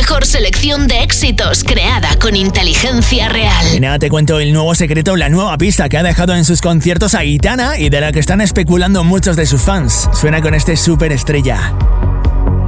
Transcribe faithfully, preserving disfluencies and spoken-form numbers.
mejor selección de éxitos creada con inteligencia real. Y nada, te cuento el nuevo secreto, la nueva pista que ha dejado en sus conciertos a Aitana y de la que están especulando muchos de sus fans. Suena con este Superestrella.